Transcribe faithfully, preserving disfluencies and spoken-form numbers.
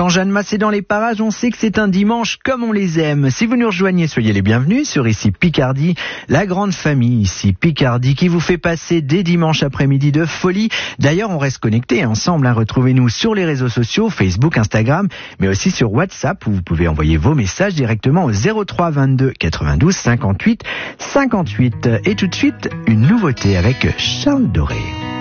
Quand Jeanne Masse est dans les parages, on sait que c'est un dimanche comme on les aime. Si vous nous rejoignez, soyez les bienvenus sur Ici Picardie, la grande famille Ici Picardie qui vous fait passer des dimanches après-midi de folie. D'ailleurs, on reste connectés ensemble. Hein. Retrouvez-nous sur les réseaux sociaux, Facebook, Instagram, mais aussi sur WhatsApp où vous pouvez envoyer vos messages directement au zéro trois vingt-deux quatre-vingt-douze cinquante-huit cinquante-huit. Et tout de suite, une nouveauté avec Charles Doré.